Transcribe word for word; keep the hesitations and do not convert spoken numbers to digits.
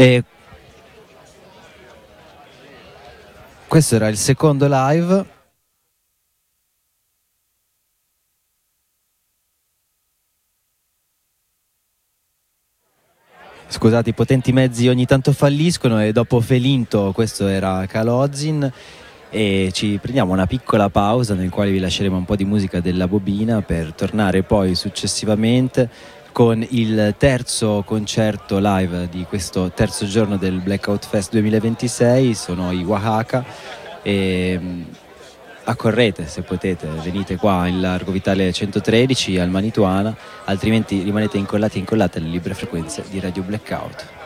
E questo era il secondo live. Scusate, i potenti mezzi ogni tanto falliscono e dopo Felinto questo era Kalozin e ci prendiamo una piccola pausa nel quale vi lasceremo un po' di musica della bobina per tornare poi successivamente con il terzo concerto live di questo terzo giorno del Blackout Fest duemilaventisei. Sono i Oaxaca e accorrete se potete, venite qua in Largo Vitale centotredici al Manituana, altrimenti rimanete incollati e incollate alle libere frequenze di Radio Blackout.